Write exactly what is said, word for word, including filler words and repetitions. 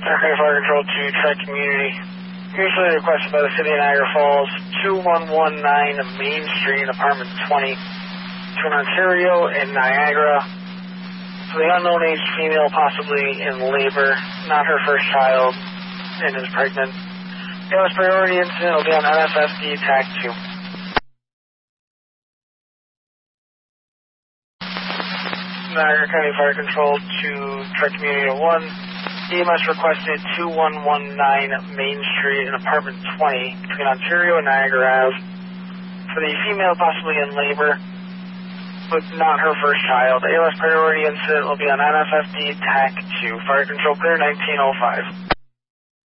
Okay, Fire Control to Tri-Community. Usually requested by the City of Niagara Falls, two one one nine Main Street, Apartment twenty, Twin Ontario and Niagara. For the unknown age female, possibly in labor, not her first child, and is pregnant. A L S priority incident will be on N F S D Tag two. Niagara County Fire Control to Tri-Community one. E M S requested two one one nine Main Street in Apartment twenty, between Ontario and Niagara Ave. For the female, possibly in labor, but not her first child. A L S priority incident will be on N F S D Tag two. Fire Control clear nineteen oh five.